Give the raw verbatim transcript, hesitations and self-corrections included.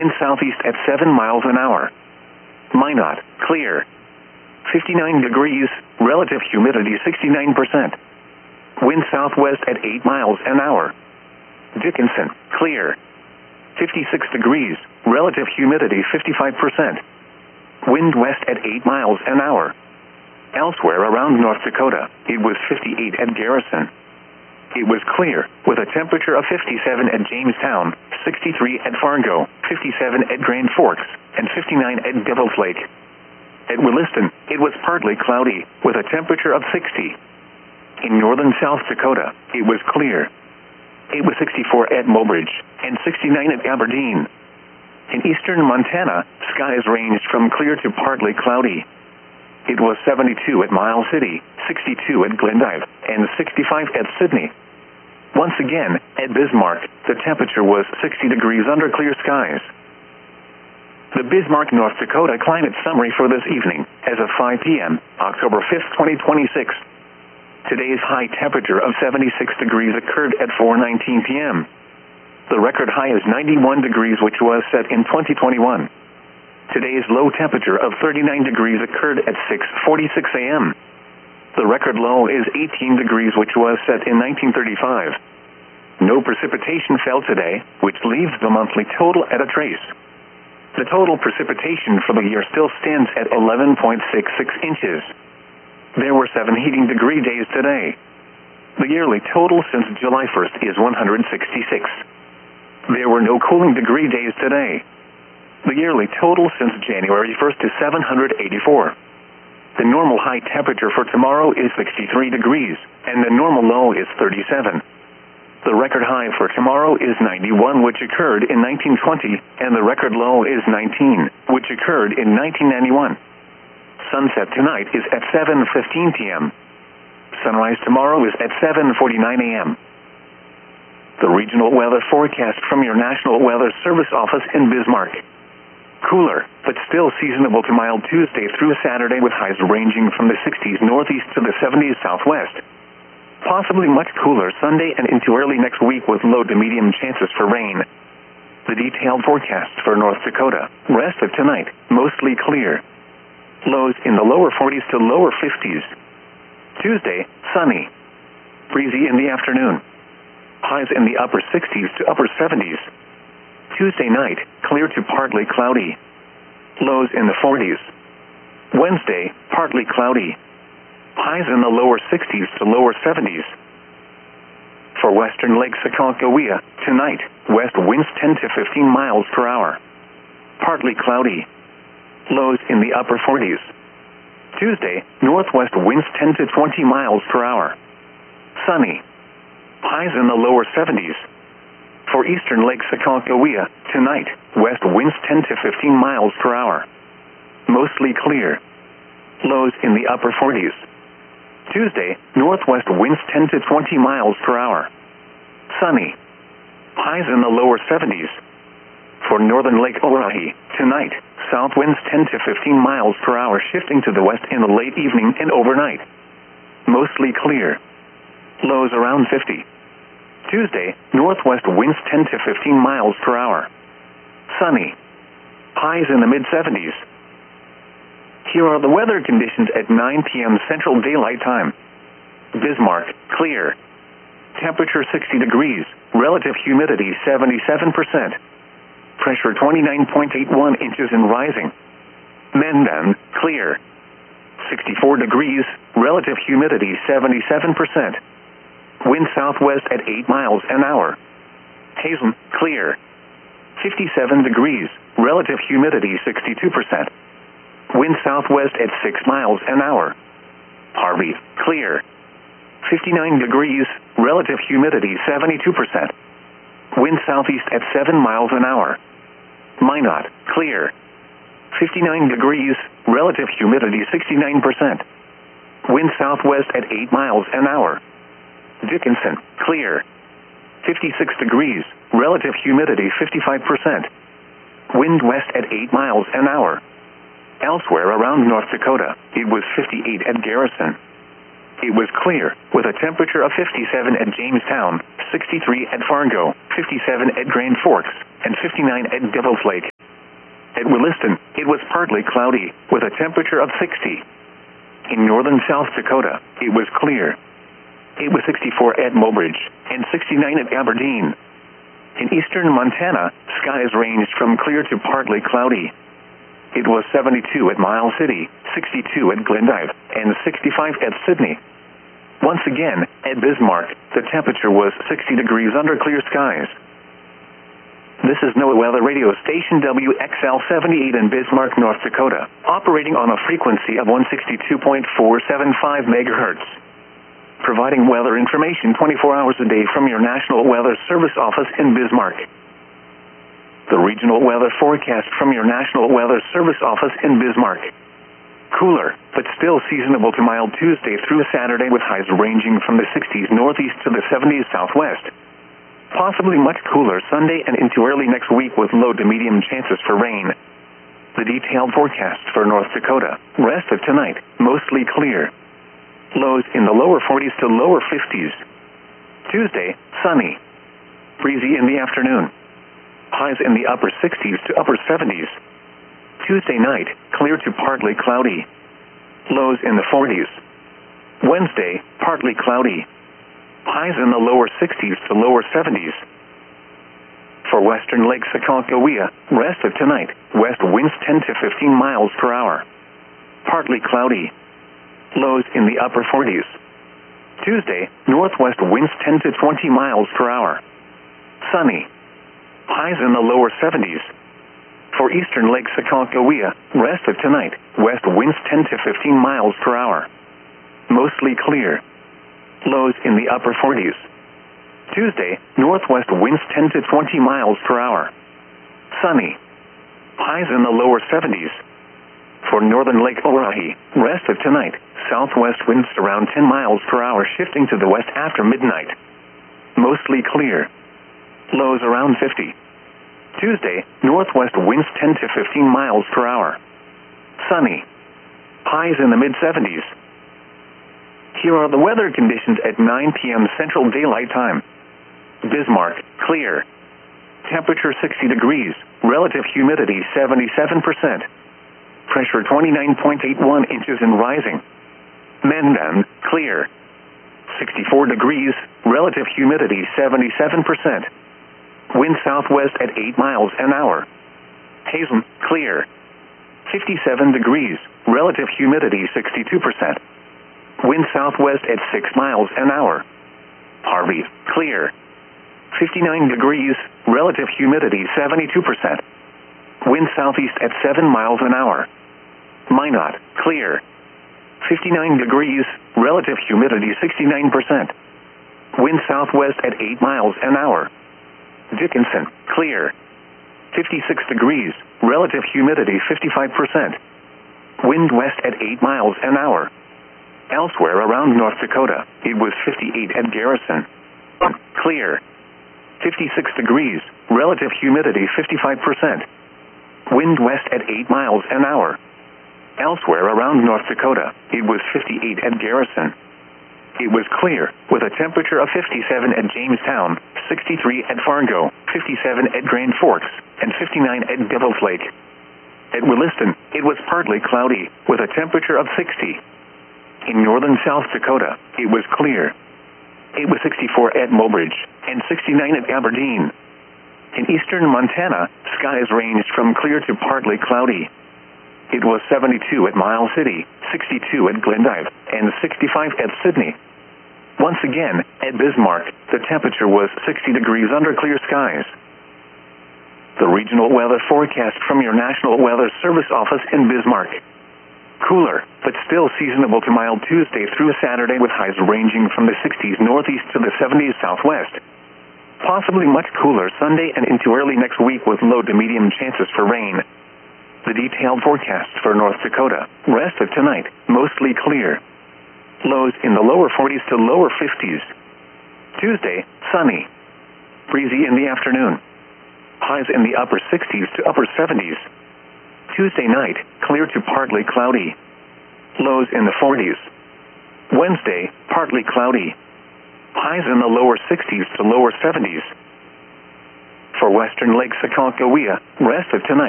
In southeast at seven miles an hour. Minot, clear. fifty-nine degrees, relative humidity sixty-nine percent. Wind southwest at eight miles an hour. Dickinson, clear. fifty-six degrees, relative humidity fifty-five percent. Wind west at eight miles an hour. Elsewhere around North Dakota, it was fifty-eight at Garrison. It was clear, with a temperature of fifty-seven at Jamestown, sixty-three at Fargo, fifty-seven at Grand Forks, and fifty-nine at Devil's Lake. At Williston, it was partly cloudy, with a temperature of sixty. In northern South Dakota, it was clear. It was sixty-four at Mobridge, and sixty-nine at Aberdeen. In eastern Montana, skies ranged from clear to partly cloudy. It was seventy-two at Miles City, sixty-two at Glendive, and sixty-five at Sidney. Once again, at Bismarck, the temperature was sixty degrees under clear skies. The Bismarck, North Dakota climate summary for this evening, as of five p m, October fifth, twenty twenty-six. Today's high temperature of seventy-six degrees occurred at four nineteen p m The record high is ninety-one degrees, which was set in twenty twenty-one. Today's low temperature of thirty-nine degrees occurred at six forty-six a m The record low is eighteen degrees, which was set in nineteen thirty-five. No precipitation fell today, which leaves the monthly total at a trace. The total precipitation for the year still stands at eleven point six six inches. There were seven heating degree days today. The yearly total since July first is one hundred sixty-six. There were no cooling degree days today. The yearly total since January first is seven hundred eighty-four. The normal high temperature for tomorrow is sixty-three degrees, and the normal low is thirty-seven. The record high for tomorrow is ninety-one, which occurred in nineteen twenty, and the record low is nineteen, which occurred in nineteen ninety-one. Sunset tonight is at seven fifteen p m Sunrise tomorrow is at seven forty-nine a m The regional weather forecast from your National Weather Service office in Bismarck. Cooler, but still seasonable to mild Tuesday through Saturday, with highs ranging from the sixties northeast to the seventies southwest. Possibly much cooler Sunday and into early next week, with low to medium chances for rain. The detailed forecast for North Dakota: rest of tonight, mostly clear. Lows in the lower forties to lower fifties. Tuesday, sunny. Breezy in the afternoon. Highs in the upper sixties to upper seventies. Tuesday night, clear to partly cloudy. Lows in the forties. Wednesday, partly cloudy. Highs in the lower sixties to lower seventies. For western Lake Sakakawea, tonight, west winds ten to fifteen miles per hour. Partly cloudy. Lows in the upper forties. Tuesday, northwest winds ten to twenty miles per hour. Sunny. Highs in the lower seventies. For eastern Lake Sakakawea, tonight, west winds ten to fifteen miles per hour. Mostly clear. Lows in the upper forties. Tuesday, northwest winds ten to twenty miles per hour. Sunny. Highs in the lower seventies. For northern Lake Oahe, tonight, south winds ten to fifteen miles per hour, shifting to the west in the late evening and overnight. Mostly clear. Lows around fifty. Tuesday, northwest winds ten to fifteen miles per hour. Sunny. Highs in the mid-seventies. Here are the weather conditions at nine p m Central Daylight Time. Bismarck, clear. Temperature sixty degrees, relative humidity seventy-seven percent. Pressure twenty-nine point eight one inches and rising. Mandan, clear. sixty-four degrees, relative humidity seventy-seven percent. Wind southwest at eight miles an hour. Hazen, clear. fifty-seven degrees, relative humidity sixty-two percent. Wind southwest at six miles an hour. Harvey, clear. fifty-nine degrees, relative humidity seventy-two percent. Wind southeast at seven miles an hour. Minot, clear. fifty-nine degrees, relative humidity sixty-nine percent. Wind southwest at eight miles an hour. Dickinson, clear. fifty-six degrees, relative humidity fifty-five percent. Wind west at eight miles an hour. Elsewhere around North Dakota, it was fifty-eight at Garrison. It was clear, with a temperature of fifty-seven at Jamestown, sixty-three at Fargo, fifty-seven at Grand Forks, and fifty-nine at Devil's Lake. At Williston, it was partly cloudy, with a temperature of sixty. In northern South Dakota, it was clear. It was sixty-four at Mobridge, and sixty-nine at Aberdeen. In eastern Montana, skies ranged from clear to partly cloudy. It was seventy-two at Miles City, sixty-two at Glendive, and sixty-five at Sydney. Once again, at Bismarck, the temperature was sixty degrees under clear skies. This is NOAA Weather Radio Station W X L seventy-eight in Bismarck, North Dakota, operating on a frequency of one sixty-two point four seven five megahertz. Providing weather information twenty-four hours a day from your National Weather Service office in Bismarck. The regional weather forecast from your National Weather Service office in Bismarck. Cooler, but still seasonable to mild Tuesday through Saturday with highs ranging from the sixties northeast to the seventies southwest. Possibly much cooler Sunday and into early next week with low to medium chances for rain. The detailed forecast for North Dakota. Rest of tonight, mostly clear. Lows in the lower forties to lower fifties. Tuesday, sunny. Breezy in the afternoon. Highs in the upper sixties to upper seventies. Tuesday night, clear to partly cloudy. Lows in the forties. Wednesday, partly cloudy. Highs in the lower sixties to lower seventies. For western Lake Sakakawea, rest of tonight, west winds ten to fifteen miles per hour. Partly cloudy. Lows in the upper forties. Tuesday, northwest winds ten to twenty miles per hour. Sunny. Highs in the lower seventies. For eastern Lake Sakakawea, rest of tonight, west winds ten to fifteen miles per hour. Mostly clear. Lows in the upper forties. Tuesday, northwest winds ten to twenty miles per hour. Sunny. Highs in the lower seventies. For northern Lake Oahe, rest of tonight, southwest winds around ten miles per hour shifting to the west after midnight. Mostly clear. Lows around fifty. Tuesday, northwest winds ten to fifteen miles per hour. Sunny. Highs in the mid-seventies. Here are the weather conditions at nine p.m. Central Daylight Time. Bismarck, clear. Temperature sixty degrees, relative humidity seventy-seven percent. Pressure twenty-nine point eight one inches and rising. Mandan, clear. sixty-four degrees, relative humidity seventy-seven percent. Wind southwest at eight miles an hour. Hazen, clear. fifty-seven degrees, relative humidity sixty-two percent. Wind southwest at six miles an hour. Harvey, clear. fifty-nine degrees, relative humidity seventy-two percent. Wind southeast at seven miles an hour. Minot, clear. fifty-nine degrees, relative humidity sixty-nine percent. Wind southwest at eight miles an hour. Dickinson, clear. fifty-six degrees, relative humidity fifty-five percent. Wind west at eight miles an hour. Elsewhere around North Dakota, it was fifty-eight at Garrison. Clear. fifty-six degrees, relative humidity fifty-five percent. Wind west at eight miles an hour. Elsewhere around North Dakota, it was fifty-eight at Garrison. It was clear, with a temperature of fifty-seven at Jamestown, sixty-three at Fargo, fifty-seven at Grand Forks, and fifty-nine at Devil's Lake. At Williston, it was partly cloudy, with a temperature of sixty. In northern South Dakota, it was clear. It was sixty-four at Mobridge, and sixty-nine at Aberdeen. In eastern Montana, skies ranged from clear to partly cloudy. It was seventy-two at Miles City, sixty-two at Glendive, and sixty-five at Sydney. Once again, at Bismarck, the temperature was sixty degrees under clear skies. The regional weather forecast from your National Weather Service office in Bismarck. Cooler, but still seasonable to mild Tuesday through Saturday with highs ranging from the sixties northeast to the seventies southwest. Possibly much cooler Sunday and into early next week with low to medium chances for rain. The detailed forecast for North Dakota. Rest of tonight, mostly clear. Lows in the lower forties to lower fifties. Tuesday, sunny. Breezy in the afternoon. Highs in the upper sixties to upper seventies. Tuesday night, clear to partly cloudy. Lows in the forties. Wednesday, partly cloudy. Highs in the lower sixties to lower seventies. For western Lake Sakakawea, rest of tonight.